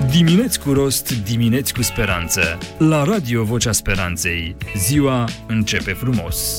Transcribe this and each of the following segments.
Dimineți cu rost, dimineți cu speranță. La Radio Vocea Speranței. Ziua începe frumos.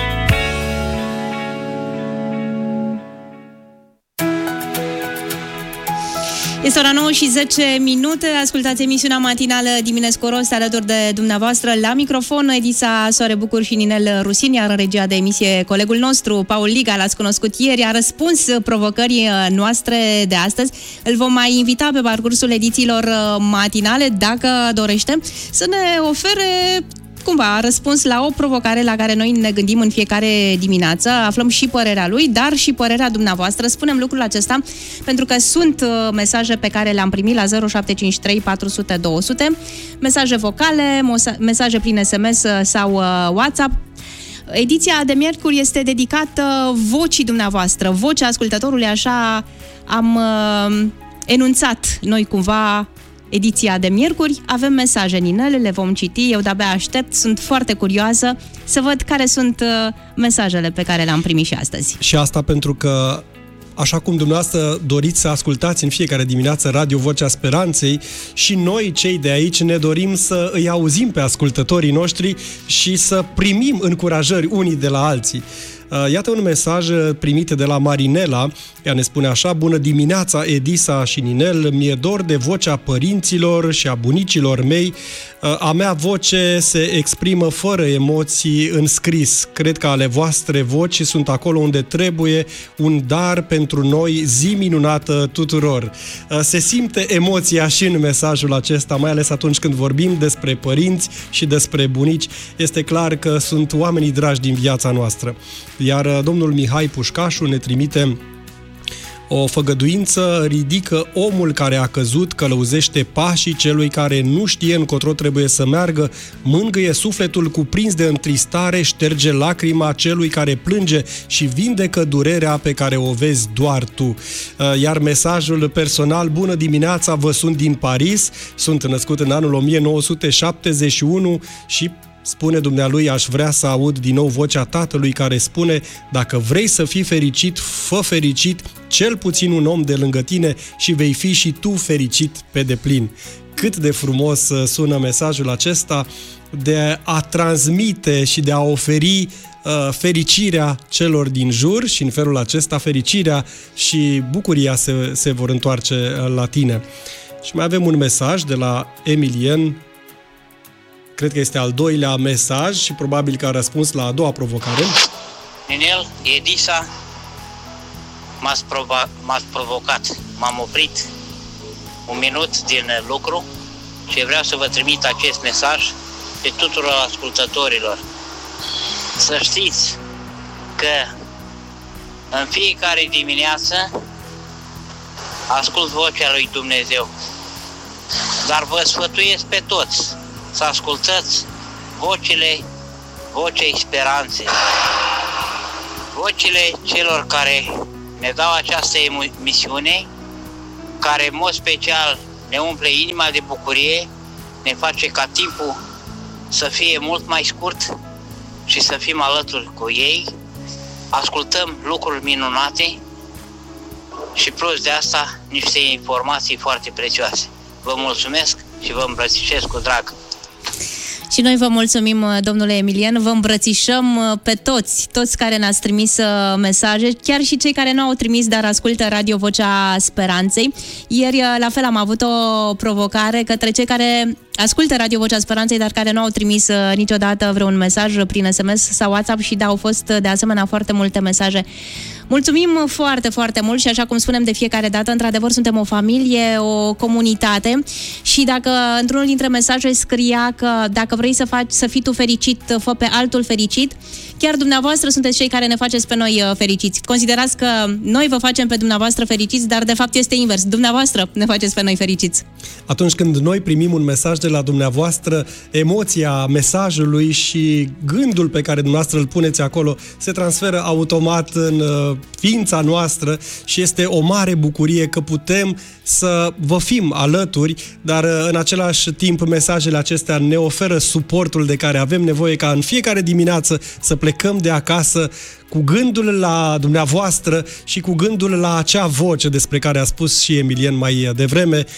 Este ora 9:10. Ascultați emisiunea matinală Dimineți cu rost alături de dumneavoastră. La microfon Edisa Soare Bucur și Ninel Rusin, iar în regia de emisie colegul nostru Paul Liga, l-ați cunoscut ieri, a răspuns provocării noastre de astăzi. Îl vom mai invita pe parcursul edițiilor matinale, dacă dorește, să ne ofere cumva răspuns la o provocare la care noi ne gândim în fiecare dimineață. Aflăm și părerea lui, dar și părerea dumneavoastră. Spunem lucrul acesta pentru că sunt mesaje pe care le-am primit la 0753 400 200, mesaje vocale, mesaje prin SMS sau WhatsApp. Ediția de miercuri este dedicată vocii dumneavoastră, vocea ascultătorului, așa am enunțat noi cumva ediția de miercuri. Avem mesaje, Ninele, le vom citi, eu de-abia aștept, sunt foarte curioasă să văd care sunt mesajele pe care le-am primit și astăzi. Și asta pentru că, așa cum dumneavoastră doriți să ascultați în fiecare dimineață Radio Vocea Speranței, și noi, cei de aici, ne dorim să îi auzim pe ascultătorii noștri și să primim încurajări unii de la alții. Iată un mesaj primit de la Marinela. Ea ne spune așa: bună dimineața, Edisa și Ninel, mi-e dor de vocea părinților și a bunicilor mei. A mea voce se exprimă fără emoții în scris. Cred că ale voastre voci sunt acolo unde trebuie, un dar pentru noi, zi minunată tuturor. Se simte emoția și în mesajul acesta, mai ales atunci când vorbim despre părinți și despre bunici. Este clar că sunt oamenii dragi din viața noastră. Iar domnul Mihai Pușcașu ne trimite o făgăduință: ridică omul care a căzut, călăuzește pașii celui care nu știe încotro trebuie să meargă, mângâie sufletul cuprins de întristare, șterge lacrima celui care plânge și vindecă durerea pe care o vezi doar tu. Iar mesajul personal: bună dimineața, vă sunt din Paris, sunt născut în anul 1971 și spune dumnealui, aș vrea să aud din nou vocea tatălui care spune: dacă vrei să fii fericit, fă fericit cel puțin un om de lângă tine și vei fi și tu fericit pe deplin. Cât de frumos sună mesajul acesta de a transmite și de a oferi fericirea celor din jur, și în felul acesta fericirea și bucuria se vor întoarce la tine. Și mai avem un mesaj de la Emilien. Cred că este al doilea mesaj și probabil că a răspuns la a doua provocare. Ninel, Edisa, m-ați provocat. M-am oprit un minut din lucru și vreau să vă trimit acest mesaj de tuturor ascultătorilor. Să știți că în fiecare dimineață ascult vocea lui Dumnezeu. Dar vă sfătuiesc pe toți să ascultați vocei speranței, vocile celor care ne dau această emisiune, care în mod special ne umple inima de bucurie, ne face ca timpul să fie mult mai scurt și să fim alături cu ei, ascultăm lucruri minunate și plus de asta niște informații foarte prețioase. Vă mulțumesc și vă îmbrățișez cu drag. Și noi vă mulțumim, domnule Emilian, vă îmbrățișăm pe toți care ne-ați trimis mesaje, chiar și cei care nu au trimis, dar ascultă Radio Vocea Speranței. Ieri, la fel, am avut o provocare către cei care ascultă Radio Vocea Speranței, dar care nu au trimis niciodată vreun mesaj prin SMS sau WhatsApp și au fost de asemenea foarte multe mesaje. Mulțumim foarte, foarte mult și așa cum spunem de fiecare dată, într-adevăr suntem o familie, o comunitate și dacă într-unul dintre mesaje scria că dacă vrei să fii tu fericit, fă pe altul fericit, chiar dumneavoastră sunteți cei care ne faceți pe noi fericiți. Considerați că noi vă facem pe dumneavoastră fericiți, dar de fapt este invers. Dumneavoastră ne faceți pe noi fericiți. Atunci când noi primim un mesaj de la dumneavoastră, emoția mesajului și gândul pe care dumneavoastră îl puneți acolo se transferă automat în ființa noastră și este o mare bucurie că putem să vă fim alături, dar în același timp mesajele acestea ne oferă suportul de care avem nevoie ca în fiecare dimineață să plecăm de acasă cu gândul la dumneavoastră și cu gândul la acea voce despre care a spus și Emilian mai devreme,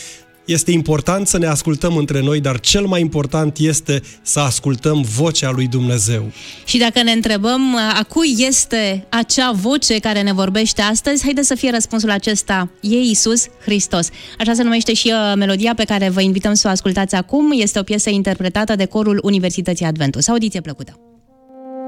Este important să ne ascultăm între noi, dar cel mai important este să ascultăm vocea lui Dumnezeu. Și dacă ne întrebăm a cui este acea voce care ne vorbește astăzi, haideți să fie răspunsul acesta: e Iisus Hristos. Așa se numește și melodia pe care vă invităm să o ascultați acum. Este o piesă interpretată de corul Universității Adventus. Audiție plăcută!